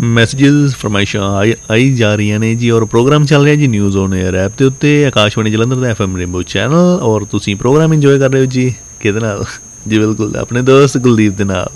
Messages ਫਰਮਾਇਸ਼ਾਂ ਆਈ ਜਾ ਰਹੀਆਂ ਨੇ ਜੀ। ਔਰ ਪ੍ਰੋਗਰਾਮ ਚੱਲ ਰਿਹਾ ਜੀ ਨਿਊਜ਼ ਔਨ 에ਅਰ ਐਪ ਦੇ ਉੱਤੇ, ਆਕਾਸ਼ਵਾਣੀ ਜਲੰਧਰ ਦਾ FM ਰੇਨਬੋ ਚੈਨਲ। ਔਰ ਤੁਸੀਂ ਪ੍ਰੋਗਰਾਮ ਇੰਜੋਏ ਕਰ ਰਹੇ ਹੋ ਜੀ ਕਿਹਦੇ ਨਾਲ? ਜੀ ਬਿਲਕੁਲ ਆਪਣੇ ਦੋਸਤ ਕੁਲਦੀਪ ਦੇ ਨਾਲ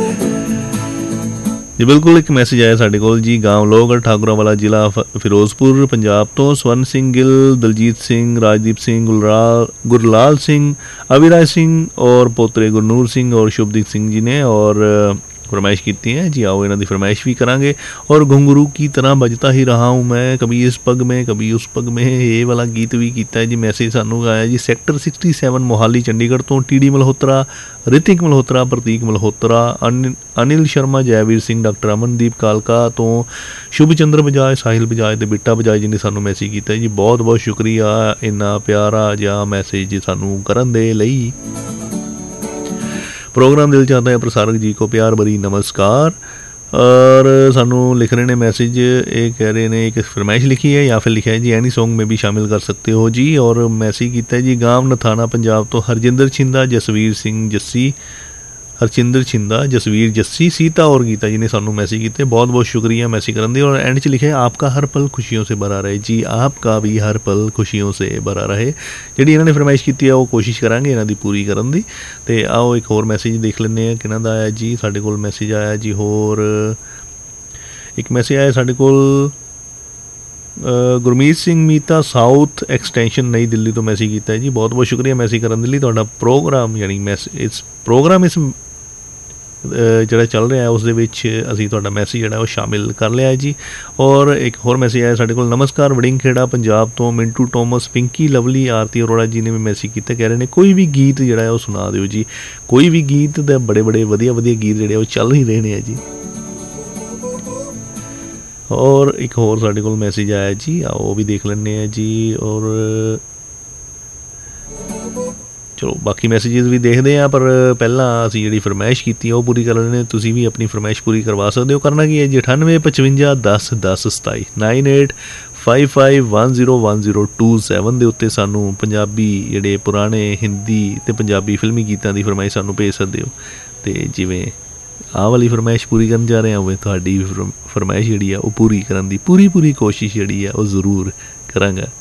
ਜੀ। ਬਿਲਕੁਲ ਇੱਕ ਮੈਸੇਜ ਆਇਆ ਸਾਡੇ ਕੋਲ ਜੀ, ਗਾਂਵ ਲੋਹਗੜ੍ਹ ਠਾਕੁਰਾਂ ਵਾਲਾ ਜ਼ਿਲ੍ਹਾ ਫਿਰੋਜ਼ਪੁਰ ਪੰਜਾਬ ਤੋਂ ਸਵਰਨ ਸਿੰਘ ਗਿੱਲ, ਦਲਜੀਤ ਸਿੰਘ, ਰਾਜਦੀਪ ਸਿੰਘ, ਗੁਰਲਾਲ ਸਿੰਘ, ਅਵਿਰਾਜ ਸਿੰਘ ਔਰ ਪੋਤਰੇ ਗੁਰਨੂਰ ਸਿੰਘ ਔਰ ਸ਼ੁਭਦੀਪ ਸਿੰਘ ਜੀ ਨੇ ਔਰ फरमाइश की है जी। आओ इन्हों की फरमाइश भी करांगे। और घुंघरू की तरह बजता ही रहा हूँ मैं, कभी इस पग में कभी उस पग में, ये वाला गीत भी किया जी। मैसेज सानू आया जी सैक्टर 67 मोहाली चंडीगढ़ तो टीडी मल्होत्रा, रितिक मल्होत्रा, प्रतीक मल्होत्रा, अनिल शर्मा, जयवीर सिंह, डॉक्टर अमनदीप कालका तो शुभ चंद्र बजाज, साहिल बजाज ते बिट्टा बजाज जी ने सानू मैसेज किया जी। बहुत बहुत शुक्रिया इन्ना प्यारा जिहा मैसेज सानू करन दे लई। प्रोग्राम दिल चाहता है प्रसारक जी को प्यार भरी नमस्कार। और सानू लिख रहे हैं मैसेज, ये कह रहे हैं एक फरमाइश लिखी है या फिर लिखा है जी एनी सॉन्ग में भी शामिल कर सकते हो जी। और मैसेज किया है जी गांव नथाना पंजाब तो हरजिंदर छिंदा, जसवीर सिंह जस्सी, हरजिंदर छिंदा, जसवीर जस्सी, सीता और गीता जी ने सानू मैसेज किए। बहुत बहुत शुक्रिया मैसेज करने दी। और एंड च लिखे आपका हर पल खुशियों से भरा रहे जी। आपका भी हर पल खुशियों से भरा रहे। जी इन्होंने फरमाइश की है वो कोशिश करांगे इन्हों की पूरी करन दी। ते आओ एक होर मैसेज देख लें किन्हां दा आया जी। साडे कोल मैसेज आया जी, होर एक मैसेज आया साडे कोल गुरमीत सिंह मीता साउथ एक्सटेंशन नई दिल्ली तो मैसेज किया है जी। बहुत बहुत शुक्रिया मैसेज करने के लिए। तुहाडा प्रोग्राम यानी इस प्रोग्राम इस ਜਿਹੜਾ ਚੱਲ ਰਿਹਾ ਉਸ ਦੇ ਵਿੱਚ ਅਸੀਂ ਤੁਹਾਡਾ ਮੈਸੇਜ ਜਿਹੜਾ ਉਹ ਸ਼ਾਮਿਲ ਕਰ ਲਿਆ ਜੀ। ਔਰ ਇੱਕ ਹੋਰ ਮੈਸੇਜ ਆਇਆ ਸਾਡੇ ਕੋਲ, ਨਮਸਕਾਰ ਵੜਿੰਗ ਖੇੜਾ ਪੰਜਾਬ ਤੋਂ ਮਿੰਟੂ ਟੋਮਸ, ਪਿੰਕੀ ਲਵਲੀ, ਆਰਤੀ ਅਰੋੜਾ ਜੀ ਨੇ ਵੀ ਮੈਸੇਜ ਕੀਤਾ। ਕਹਿ ਰਹੇ ਨੇ ਕੋਈ ਵੀ ਗੀਤ ਜਿਹੜਾ ਉਹ ਸੁਣਾ ਦਿਓ ਜੀ। ਕੋਈ ਵੀ ਗੀਤ ਦਾ ਬੜੇ ਵਧੀਆ ਗੀਤ ਜਿਹੜੇ ਉਹ ਚੱਲ ਹੀ ਰਹੇ ਨੇ ਜੀ। ਔਰ ਇੱਕ ਹੋਰ ਸਾਡੇ ਕੋਲ ਮੈਸੇਜ ਆਇਆ ਜੀ, ਆਓ ਉਹ ਵੀ ਦੇਖ ਲੈਂਦੇ ਹਾਂ ਜੀ। ਔਰ ਚਲੋ ਬਾਕੀ ਮੈਸੇजेस ਵੀ ਦੇਖਦੇ ਹਾਂ, ਪਰ ਪਹਿਲਾਂ ਅਸੀਂ ਜਿਹੜੀ ਫਰਮਾਇਸ਼ ਕੀਤੀ ਉਹ ਪੂਰੀ ਕਰ ਲੈਂਦੇ। ਤੁਸੀਂ ਵੀ ਆਪਣੀ ਫਰਮਾਇਸ਼ ਪੂਰੀ ਕਰਵਾ ਸਕਦੇ ਹੋ। ਕਰਨਾ ਕੀ ਹੈ ਜੀ, 98 55 10 10 27 9855101027 ਦੇ ਉੱਤੇ ਸਾਨੂੰ ਪੰਜਾਬੀ ਜਿਹੜੇ ਪੁਰਾਣੇ ਹਿੰਦੀ ਅਤੇ ਪੰਜਾਬੀ ਫਿਲਮੀ ਗੀਤਾਂ ਦੀ ਫਰਮਾਇਸ਼ ਸਾਨੂੰ ਭੇਜ ਸਕਦੇ ਹੋ। ਅਤੇ ਜਿਵੇਂ ਆਹ ਵਾਲੀ ਫਰਮਾਇਸ਼ ਪੂਰੀ ਕਰਨ ਜਾ ਰਹੇ ਹਾਂ, ਹੋਵੇ ਤੁਹਾਡੀ ਫਰਮਾਇਸ਼ ਜਿਹੜੀ ਆ ਉਹ ਪੂਰੀ ਕਰਨ ਦੀ ਪੂਰੀ ਕੋਸ਼ਿਸ਼ ਜਿਹੜੀ ਆ ਉਹ ਜ਼ਰੂਰ ਕਰਾਂਗਾ।